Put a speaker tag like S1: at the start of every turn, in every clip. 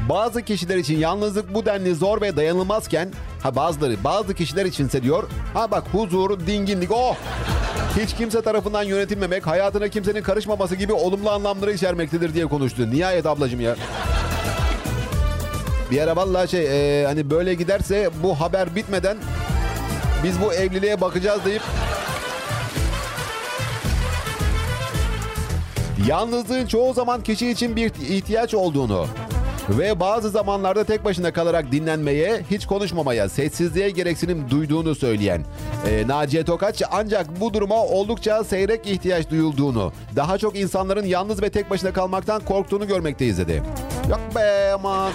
S1: Bazı kişiler için yalnızlık bu denli zor ve dayanılmazken bazı kişiler içinse diyor bak huzur, dinginlik hiç kimse tarafından yönetilmemek, hayatına kimsenin karışmaması gibi olumlu anlamları içermektedir diye konuştu. Nihayet ablacığım ya. Bir ara vallahi hani böyle giderse bu haber bitmeden biz bu evliliğe bakacağız deyip yalnızlığın çoğu zaman kişi için bir ihtiyaç olduğunu ve bazı zamanlarda tek başına kalarak dinlenmeye, hiç konuşmamaya, sessizliğe gereksinim duyduğunu söyleyen Naciye Tokaç, ancak bu duruma oldukça seyrek ihtiyaç duyulduğunu, daha çok insanların yalnız ve tek başına kalmaktan korktuğunu görmekteyiz dedi. Yok be aman.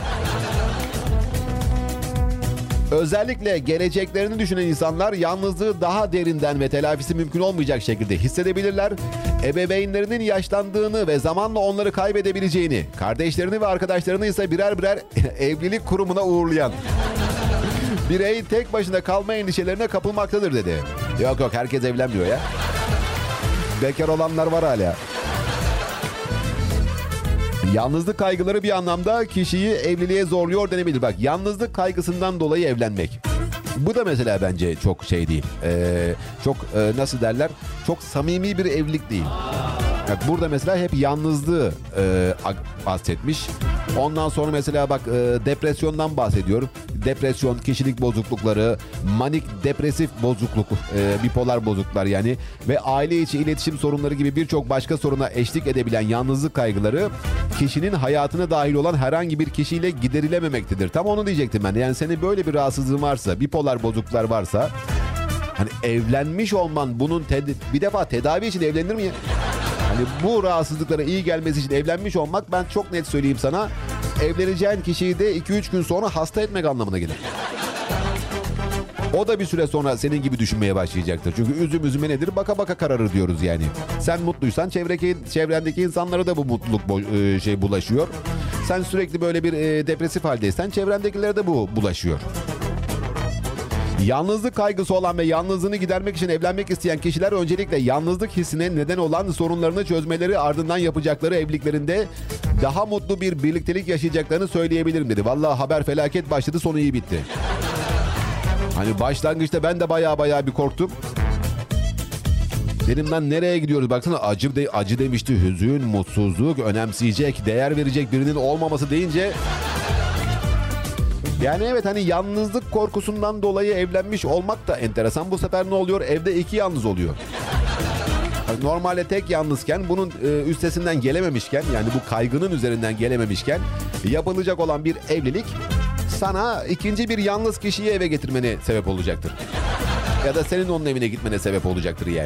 S1: Özellikle geleceklerini düşünen insanlar yalnızlığı daha derinden ve telafisi mümkün olmayacak şekilde hissedebilirler. Ebeveynlerinin yaşlandığını ve zamanla onları kaybedebileceğini, kardeşlerini ve arkadaşlarını ise birer birer evlilik kurumuna uğurlayan birey tek başına kalma endişelerine kapılmaktadır dedi. Yok herkes evlenmiyor ya. Bekar olanlar var hala. Yalnızlık kaygıları bir anlamda kişiyi evliliğe zorluyor denebilir. Bak, yalnızlık kaygısından dolayı evlenmek. Bu da mesela bence çok şey değil. Çok nasıl derler? Çok samimi bir evlilik değil. Bak, burada mesela hep yalnızlığı bahsetmiş. Ondan sonra mesela bak depresyondan bahsediyor. Depresyon, kişilik bozuklukları, manik depresif bozukluk, bipolar bozukluklar yani ve aile içi iletişim sorunları gibi birçok başka soruna eşlik edebilen yalnızlık kaygıları kişinin hayatına dahil olan herhangi bir kişiyle giderilememektedir. Tam onu diyecektim ben. Yani senin böyle bir rahatsızlığın varsa, bipolar bozukluklar varsa, hani evlenmiş olman bunun bir defa tedavi için evlenir mi ya? Hani bu rahatsızlıklara iyi gelmesi için evlenmiş olmak, ben çok net söyleyeyim sana, evleneceğin kişiyi de 2-3 gün sonra hasta etmek anlamına gelir. O da bir süre sonra senin gibi düşünmeye başlayacaktır. Çünkü üzüm üzüme nedir? Baka baka kararır diyoruz yani. Sen mutluysan çevrendeki insanlara da bu mutluluk bulaşıyor. Sen sürekli böyle bir depresif haldeysen çevrendekilere de bu bulaşıyor. Yalnızlık kaygısı olan ve yalnızlığını gidermek için evlenmek isteyen kişiler öncelikle yalnızlık hissine neden olan sorunlarını çözmeleri, ardından yapacakları evliliklerinde daha mutlu bir birliktelik yaşayacaklarını söyleyebilirim dedi. Vallahi haber felaket başladı, sonu iyi bitti. Hani başlangıçta ben de baya bir korktum. Dedim lan nereye gidiyoruz? Baksana acı demişti. Hüzün, mutsuzluk, önemseyecek, değer verecek birinin olmaması deyince... Yani evet, hani yalnızlık korkusundan dolayı evlenmiş olmak da enteresan. Bu sefer ne oluyor? Evde 2 yalnız oluyor. Normalde tek yalnızken, bunun üstesinden gelememişken, yani bu kaygının üzerinden gelememişken yapılacak olan bir evlilik sana ikinci bir yalnız kişiyi eve getirmene sebep olacaktır. Ya da senin onun evine gitmene sebep olacaktır yani.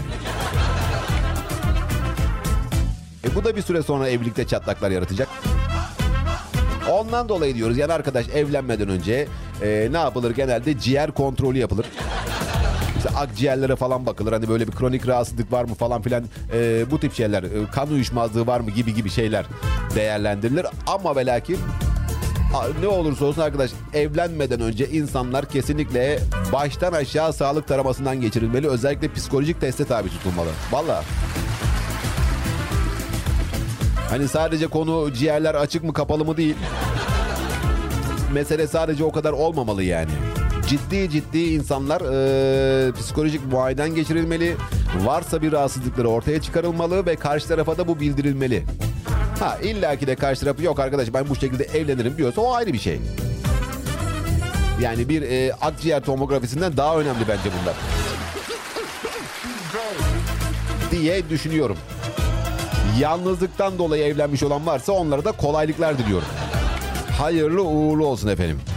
S1: Bu da bir süre sonra evlilikte çatlaklar yaratacak. Ondan dolayı diyoruz yani arkadaş, evlenmeden önce ne yapılır? Genelde ciğer kontrolü yapılır. İşte akciğerlere falan bakılır. Hani böyle bir kronik rahatsızlık var mı falan filan, bu tip şeyler, kan uyuşmazlığı var mı gibi şeyler değerlendirilir. Ama ve lakin ne olursa olsun arkadaş, evlenmeden önce insanlar kesinlikle baştan aşağı sağlık taramasından geçirilmeli. Özellikle psikolojik teste tabi tutulmalı. Vallahi. Hani sadece konu ciğerler açık mı kapalı mı değil. Mesele sadece o kadar olmamalı yani. Ciddi insanlar psikolojik muayeneden geçirilmeli. Varsa bir rahatsızlıkları ortaya çıkarılmalı ve karşı tarafa da bu bildirilmeli. İllaki de karşı tarafı yok arkadaş ben bu şekilde evlenirim diyorsa o ayrı bir şey. Yani bir akciğer tomografisinden daha önemli bence bunlar. Diye düşünüyorum. Yalnızlıktan dolayı evlenmiş olan varsa onlara da kolaylıklar diliyorum. Hayırlı uğurlu olsun efendim.